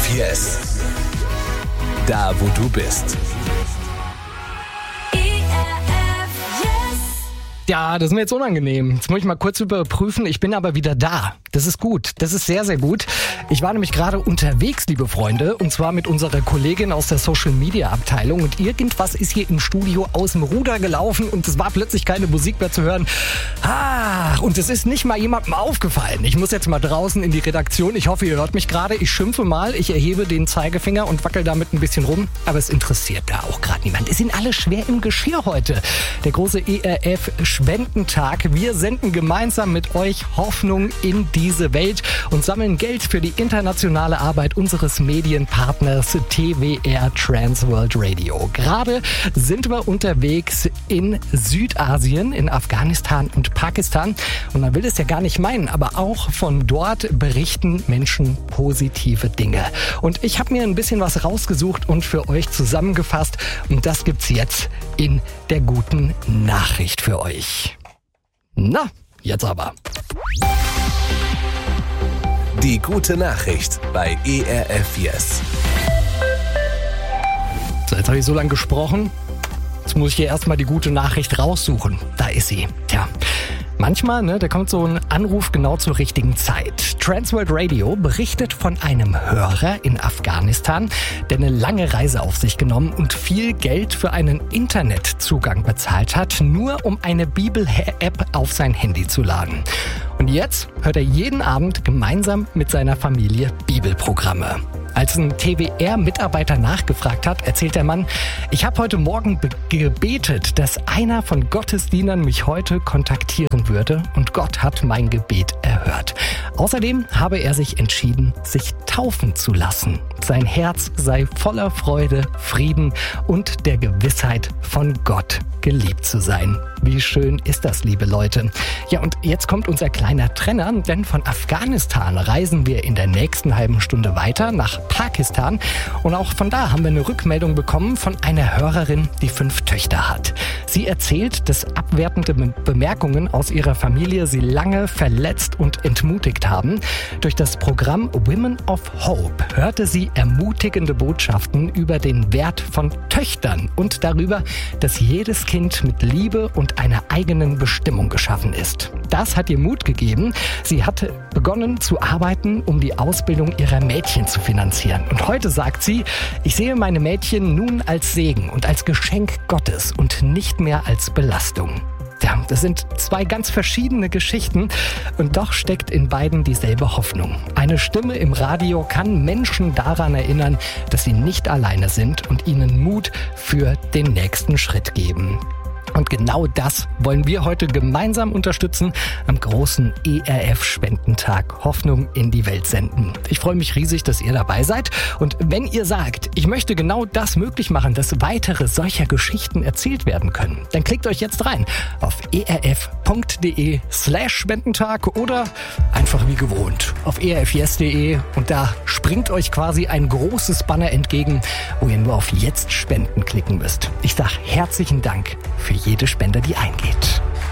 ERF Yes. Da, wo du bist. Ja, das ist mir jetzt unangenehm. Jetzt muss ich mal kurz überprüfen. Ich bin aber wieder da. Das ist gut. Das ist sehr, sehr gut. Ich war nämlich gerade unterwegs, liebe Freunde, und zwar mit unserer Kollegin aus der Social-Media-Abteilung. Und irgendwas ist hier im Studio aus dem Ruder gelaufen und es war plötzlich keine Musik mehr zu hören. Und es ist nicht mal jemandem aufgefallen. Ich muss jetzt mal draußen in die Redaktion. Ich hoffe, ihr hört mich gerade. Ich schimpfe mal, ich erhebe den Zeigefinger und wackel damit ein bisschen rum. Aber es interessiert da auch gerade niemand. Es sind alle schwer im Geschirr heute. Der große ERF-Spendentag. Wir senden gemeinsam mit euch Hoffnung in diese Welt und sammeln Geld für die internationale Arbeit unseres Medienpartners TWR Transworld Radio. Gerade sind wir unterwegs in Südasien, in Afghanistan und Pakistan. Und man will es ja gar nicht meinen, aber auch von dort berichten Menschen positive Dinge. Und ich habe mir ein bisschen was rausgesucht und für euch zusammengefasst. Und das gibt's jetzt in der guten Nachricht für euch. Na, jetzt aber. Die gute Nachricht bei ERF Yes. So, jetzt habe ich so lange gesprochen. Jetzt muss ich hier erstmal die gute Nachricht raussuchen. Da ist sie. Tja. Manchmal, da kommt so ein Anruf genau zur richtigen Zeit. Transworld Radio berichtet von einem Hörer in Afghanistan, der eine lange Reise auf sich genommen und viel Geld für einen Internetzugang bezahlt hat, nur um eine Bibel-App auf sein Handy zu laden. Und jetzt hört er jeden Abend gemeinsam mit seiner Familie Bibelprogramme. Als ein TWR-Mitarbeiter nachgefragt hat, erzählt der Mann, ich habe heute Morgen gebetet, dass einer von Gottes Dienern mich heute kontaktieren würde und Gott hat mein Gebet erhört. Außerdem habe er sich entschieden, sich taufen zu lassen. Sein Herz sei voller Freude, Frieden und der Gewissheit, von Gott geliebt zu sein. Wie schön ist das, liebe Leute. Ja, und jetzt kommt unser kleiner Trenner, denn von Afghanistan reisen wir in der nächsten halben Stunde weiter nach Pakistan. Und auch von da haben wir eine Rückmeldung bekommen von einer Hörerin, die 5 Töchter hat. Sie erzählt, dass abwertende Bemerkungen aus ihrer Familie sie lange verletzt und entmutigt haben. Durch das Programm Women of Hope hörte sie ermutigende Botschaften über den Wert von Töchtern und darüber, dass jedes Kind mit Liebe und einer eigenen Bestimmung geschaffen ist. Das hat ihr Mut gegeben. Sie hatte begonnen zu arbeiten, um die Ausbildung ihrer Mädchen zu finanzieren. Und heute sagt sie, ich sehe meine Mädchen nun als Segen und als Geschenk Gottes und nicht mehr als Belastung. Ja, das sind 2 ganz verschiedene Geschichten und doch steckt in beiden dieselbe Hoffnung. Eine Stimme im Radio kann Menschen daran erinnern, dass sie nicht alleine sind und ihnen Mut für den nächsten Schritt geben. Und genau das wollen wir heute gemeinsam unterstützen am großen ERF-Spendentag Hoffnung in die Welt senden. Ich freue mich riesig, dass ihr dabei seid. Und wenn ihr sagt, ich möchte genau das möglich machen, dass weitere solcher Geschichten erzählt werden können, dann klickt euch jetzt rein auf erf.de/Spendentag oder einfach wie gewohnt auf erfyes.de und da springt euch quasi ein großes Banner entgegen, wo ihr nur auf Jetzt spenden klicken müsst. Ich sage herzlichen Dank für jede Spende, die eingeht.